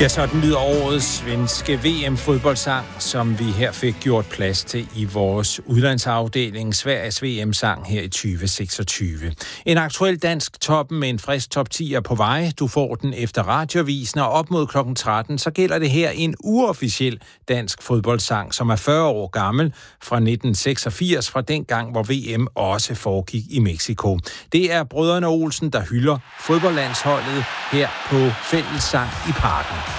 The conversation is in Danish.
Ja, sådan lyder årets svenske VM-fodboldsang, som vi her fik gjort plads til i vores udlandsafdeling, Sveriges VM-sang her i 2026. En aktuel dansk toppen med en frisk top 10 er på vej. Du får den efter radiovisen, og op mod klokken 13, så gælder det her en uofficiel dansk fodboldsang, som er 40 år gammel, fra 1986, fra den gang, hvor VM også foregik i Mexico. Det er brødrene Olsen, der hylder fodboldlandsholdet her på Fællessang i Parken.